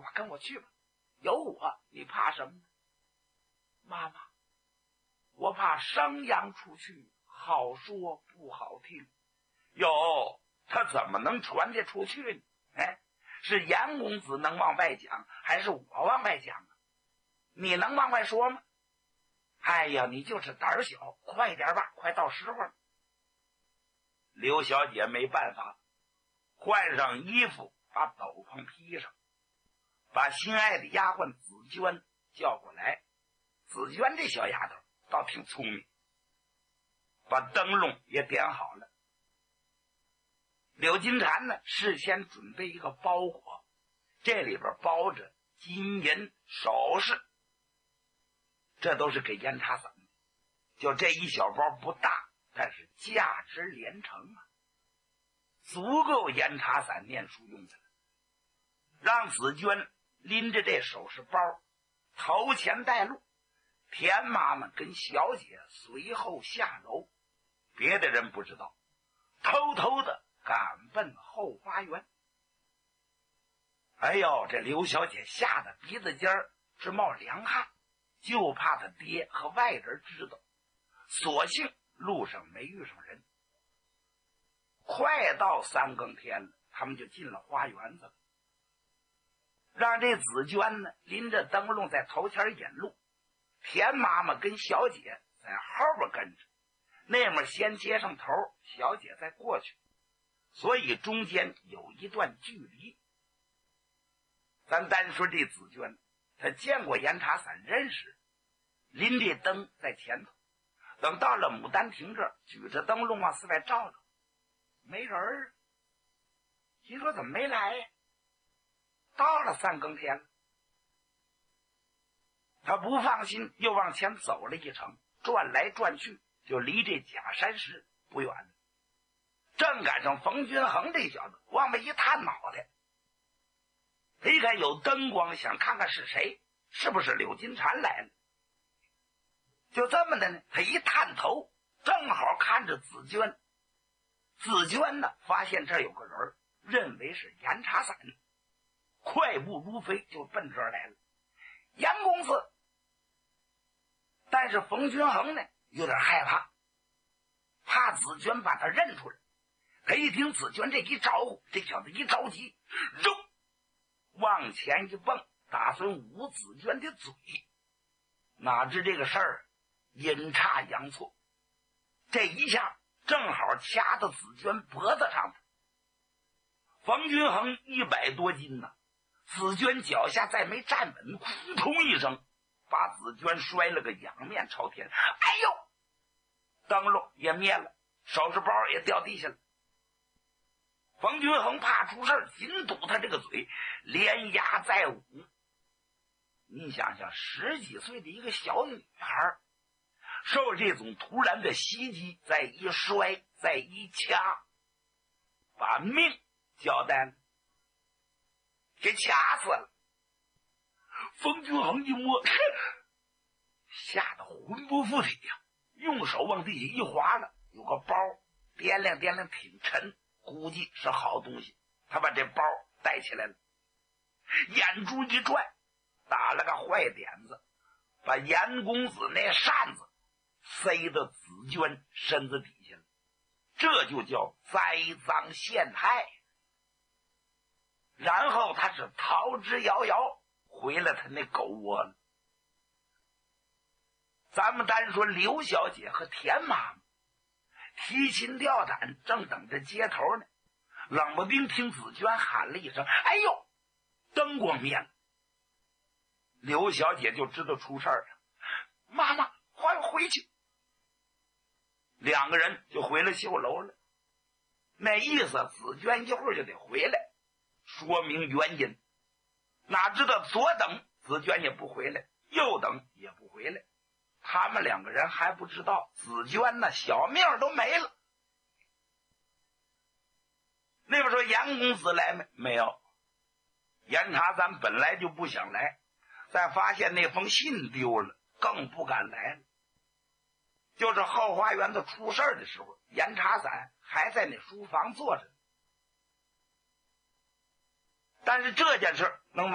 妈，跟我去吧，有我你怕什么呢？妈妈，我怕生养出去，好说不好听。哟，他怎么能传得出去呢？哎，是严公子能往外讲，还是我往外讲啊？你能往外说吗？哎呀，你就是胆小，快点吧，快到时候了。刘小姐没办法，换上衣服，把斗篷披上，把心爱的丫鬟紫娟叫过来。紫娟这小丫头倒挺聪明，把灯笼也点好了。柳金蝉呢，事先准备一个包裹，这里边包着金银首饰，这都是给严茶伞的。就这一小包不大，但是价值连城啊，足够严茶伞念书用的了。让紫娟拎着这首饰包头前带路，田妈妈跟小姐随后下楼，别的人不知道，偷偷的赶奔后花园。哎呦，这刘小姐吓得鼻子尖儿直冒凉汗，就怕她爹和外人知道，所幸路上没遇上人。快到3更天了，他们就进了花园子了。让这紫娟呢拎着灯笼在头前引路，田妈妈跟小姐在后边跟着，那面先接上头，小姐再过去，所以中间有一段距离。咱单说这紫娟，她见过严茶伞，认识，拎着灯在前头，等到了牡丹亭这儿，举着灯笼往四外照照，没人儿。心说怎么没来呀？到了3更天了，他不放心，又往前走了一程，转来转去，就离这假山石不远了。正赶上冯君衡这小子往外一探脑袋，他一看有灯光，想看看是谁，是不是柳金蝉来了。就这么的呢，他一探头，正好看着紫娟。紫娟呢，发现这儿有个人，认为是严茶伞，快步如飞就奔这儿来了。严公子。但是冯君衡呢有点害怕，怕紫娟把他认出来。他一听紫娟这一招呼，这小子一着急，肉往前一蹦，打算捂紫娟的嘴。哪知这个事儿阴差阳错，这一下正好掐到紫娟脖子上。冯君衡100多斤呐，紫娟脚下再没站稳，扑通一声把紫娟摔了个仰面朝天。哎呦，灯笼也灭了，首饰包也掉地下了。冯君衡怕出事，紧堵他这个嘴，连压再捂。你想想，10几岁的一个小女孩，受这种突然的袭击，再一摔，再一掐，把命交代了，给掐死了。冯君衡一摸，吓得魂不附体呀，用手往地下一划了，有个包掂量掂量挺沉，估计是好东西，他把这包带起来了，眼珠一转，打了个坏点子，把严公子那扇子塞到紫娟身子底下了，这就叫栽赃陷害。然后他是逃之夭夭，回了他那狗窝了。咱们单说刘小姐和田妈妈提心吊胆，正等着接头呢，冷不丁听紫娟喊了一声，哎呦，灯光灭了。刘小姐就知道出事儿了，妈妈快回去。2个人就回了绣楼了。那意思紫娟一会儿就得回来，说明原因。哪知道左等紫娟也不回来，右等也不回来，他们2个人还不知道紫娟呢小命都没了。那边说严公子来没？没有。严查咱本来就不想来，再发现那封信丢了，更不敢来了。就是后花园子出事的时候，严查伞还在那书房坐着，但是这件事能